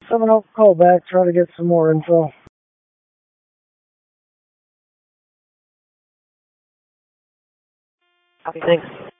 Someone else call back, try to get some more info. Thanks.